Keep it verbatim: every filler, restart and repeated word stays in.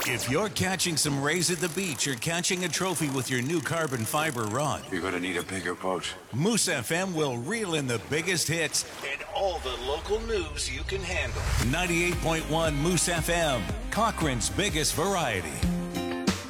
If you're catching some rays at the beach or catching a trophy with your new carbon fiber rod, you're going to need a bigger boat. Moose F M will reel in the biggest hits and all the local news you can handle. ninety-eight point one Moose F M, Cochrane's biggest variety.